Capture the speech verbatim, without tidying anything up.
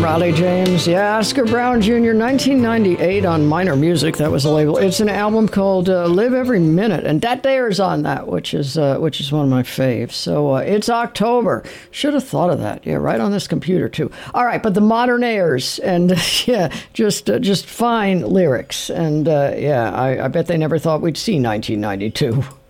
from Riley James. Yeah, Oscar Brown Junior, nineteen ninety-eight on Minor Music. That was the label. It's an album called uh, Live Every Minute, and Dat Dare's on that, which is uh, which is one of my faves. So uh, it's October. Should have thought of that. Yeah, right on this computer, too. All right, but the Modernaires, and yeah, just uh, just fine lyrics. And uh, yeah, I, I bet they never thought we'd see nineteen ninety-two.